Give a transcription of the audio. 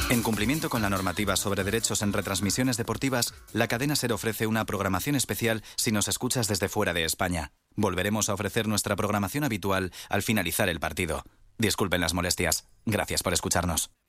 En cumplimiento con la normativa sobre derechos en retransmisiones deportivas, la cadena SER ofrece una programación especial si nos escuchas desde fuera de España. Volveremos a ofrecer nuestra programación habitual al finalizar el partido. Disculpen las molestias. Gracias por escucharnos.